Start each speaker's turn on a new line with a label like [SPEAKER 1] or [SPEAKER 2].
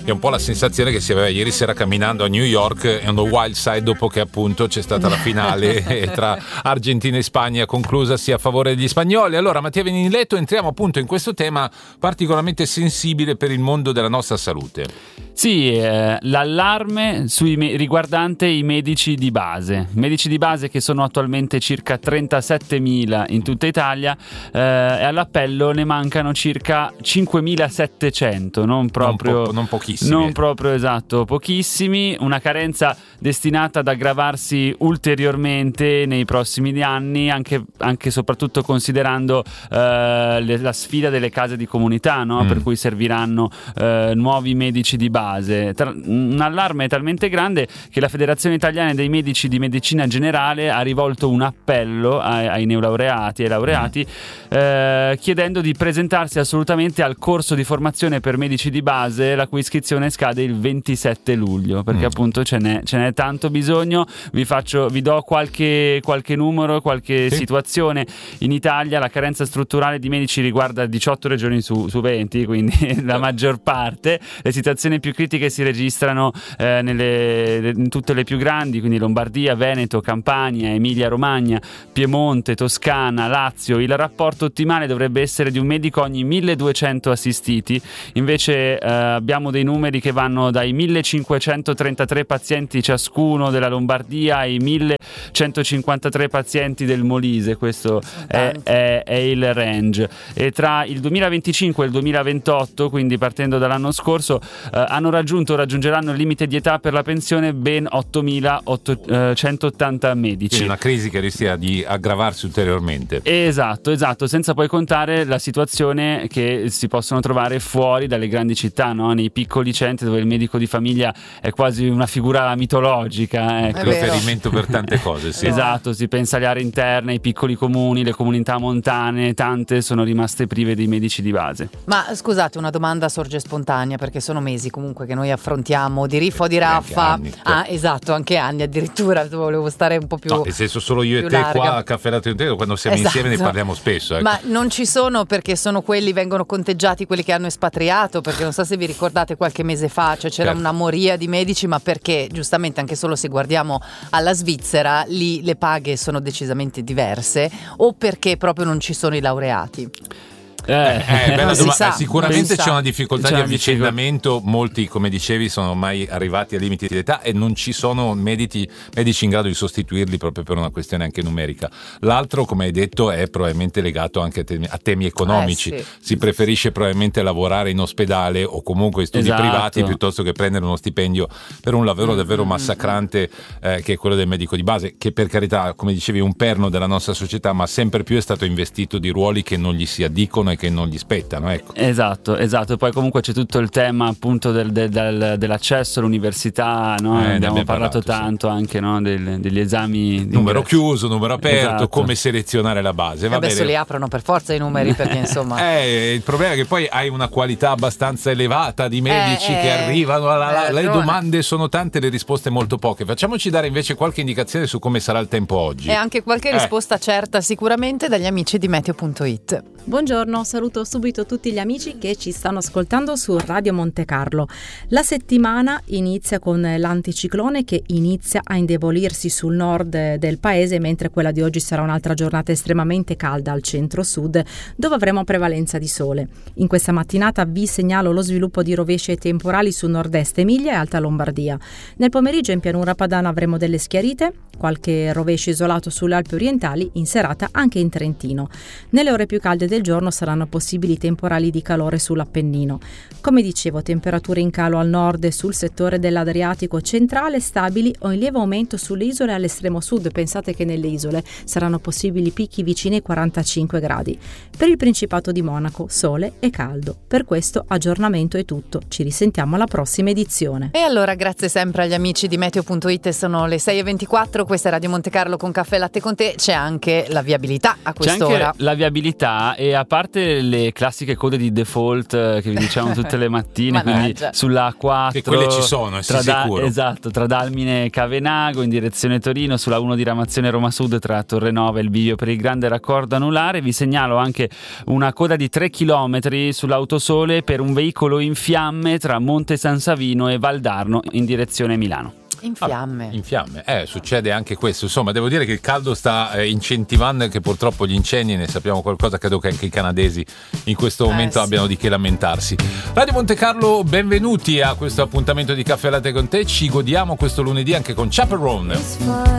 [SPEAKER 1] è un po' la sensazione che si aveva ieri sera camminando a New York on the wild side, dopo che appunto c'è stata la finale tra Argentina e Spagna conclusasi a favore degli spagnoli. Allora, Mattia Veniniletto, entriamo appunto in questo tema particolarmente sensibile per il mondo della nostra salute.
[SPEAKER 2] Sì, l'allarme riguardante i medici di base. Medici di base che sono attualmente circa 37.000 in tutta Italia, e all'appello ne mancano circa 5.700, non pochissimi. Non proprio, esatto, pochissimi. Una carenza destinata ad aggravarsi ulteriormente nei prossimi anni, anche e soprattutto considerando la sfida delle case di comunità, no? Per cui serviranno nuovi medici di base. Un allarme talmente grande che la Federazione Italiana dei Medici di Medicina Generale ha rivolto un appello ai neolaureati e ai laureati, chiedendo di presentarsi assolutamente al corso di formazione per medici di base, la cui iscrizione scade il 27 luglio, perché appunto ce n'è tanto bisogno. Vi do qualche numero, qualche situazione. In Italia la carenza strutturale di medici riguarda 18 regioni su 20, quindi la maggior parte. Le situazioni più critiche si registrano in tutte le più grandi, quindi Lombardia, Veneto, Campania, Emilia Romagna, Piemonte, Toscana, Lazio. Il rapporto ottimale dovrebbe essere di un medico ogni 1.200 assistiti, invece abbiamo dei numeri che vanno dai 1.533 pazienti ciascuno della Lombardia ai 1.153 pazienti del Molise. Questo è il range, e tra il 2025 e il 2028, quindi partendo dall'anno scorso, raggiungeranno il limite di età per la pensione ben 8.180 medici.
[SPEAKER 1] Quindi una crisi che rischia di aggravarsi ulteriormente.
[SPEAKER 2] Esatto, senza poi contare la situazione che si possono trovare fuori dalle grandi città, no? Nei piccoli centri dove il medico di famiglia è quasi una figura mitologica, ecco.
[SPEAKER 1] Riferimento per tante cose, sì.
[SPEAKER 2] Esatto, si pensa alle aree interne, ai piccoli comuni, le comunità montane, tante sono rimaste prive dei medici di base.
[SPEAKER 3] Ma scusate, una domanda sorge spontanea, perché sono mesi comunque che noi affrontiamo di riffa o di raffa. Esatto, anche anni addirittura. Volevo stare un po' più,
[SPEAKER 1] no, nel senso, solo io e te
[SPEAKER 3] larga.
[SPEAKER 1] Qua a Caffè Latte Intero, quando siamo insieme ne parliamo spesso, ecco.
[SPEAKER 3] Ma non ci sono, perché sono vengono conteggiati quelli che hanno espatriato, perché non so se vi ricordate qualche mese fa, c'era una moria di medici, ma perché giustamente, anche solo se guardiamo alla Svizzera, lì le paghe sono decisamente diverse, o perché proprio non ci sono i laureati?
[SPEAKER 1] Bella domanda. Sicuramente c'è una difficoltà di avvicendamento. Molti, come dicevi, sono ormai arrivati ai limiti di età e non ci sono medici in grado di sostituirli, proprio per una questione anche numerica. L'altro, come hai detto, è probabilmente legato anche a temi economici. Si preferisce probabilmente lavorare in ospedale o comunque in studi privati piuttosto che prendere uno stipendio per un lavoro davvero massacrante, che è quello del medico di base, che per carità, come dicevi, è un perno della nostra società, ma sempre più è stato investito di ruoli che non gli si addicono e che non gli spettano, ecco. Esatto.
[SPEAKER 2] E poi comunque c'è tutto il tema appunto dell'accesso all'università, no? Abbiamo parlato tanto, sì. Anche, no? degli esami
[SPEAKER 1] numero chiuso, numero aperto, come selezionare la base.
[SPEAKER 3] Adesso li aprono per forza i numeri, perché insomma
[SPEAKER 1] il problema è che poi hai una qualità abbastanza elevata di medici che arrivano, le domande sono tante, le risposte molto poche. Facciamoci dare invece qualche indicazione su come sarà il tempo oggi,
[SPEAKER 3] e anche qualche risposta certa sicuramente dagli amici di Meteo.it.
[SPEAKER 4] Buongiorno, saluto subito tutti gli amici che ci stanno ascoltando su Radio Monte Carlo. La settimana inizia con l'anticiclone che inizia a indebolirsi sul nord del paese, mentre quella di oggi sarà un'altra giornata estremamente calda al centro-sud, dove avremo prevalenza di sole. In questa mattinata vi segnalo lo sviluppo di rovesci e temporali su nord-est Emilia e Alta Lombardia. Nel pomeriggio in pianura padana avremo delle schiarite, qualche rovescio isolato sulle Alpi orientali, in serata anche in Trentino. Nelle ore più calde del giorno saranno possibili temporali di calore sull'Appennino. Come dicevo, temperature in calo al nord e sul settore dell'Adriatico centrale stabili o in lieve aumento sulle isole all'estremo sud. Pensate che nelle isole saranno possibili picchi vicini ai 45 gradi. Per il Principato di Monaco, sole e caldo. Per questo aggiornamento è tutto. Ci risentiamo alla prossima edizione.
[SPEAKER 3] E allora grazie sempre agli amici di Meteo.it, sono le 6:24, questa è Radio Monte Carlo con Caffè Latte con te. C'è anche la viabilità a quest'ora.
[SPEAKER 2] C'è anche la viabilità, e a parte ricordate le classiche code di default che vi diciamo tutte le mattine, quindi sulla A4
[SPEAKER 1] che quelle ci sono, sicuro.
[SPEAKER 2] Esatto, tra Dalmine e Cavenago in direzione Torino, sulla 1 diramazione Roma Sud tra Torrenova e il bivio per il grande raccordo anulare. Vi segnalo anche una coda di 3 km sull'Autosole per un veicolo in fiamme tra Monte San Savino e Valdarno in direzione Milano.
[SPEAKER 3] In fiamme.
[SPEAKER 1] In fiamme, succede anche questo. Insomma, devo dire che il caldo sta incentivando anche purtroppo gli incendi, ne sappiamo qualcosa, credo che anche i canadesi in questo momento abbiano di che lamentarsi. Radio Montecarlo, benvenuti a questo appuntamento di Caffè Latte con te. Ci godiamo questo lunedì anche con Chaperone.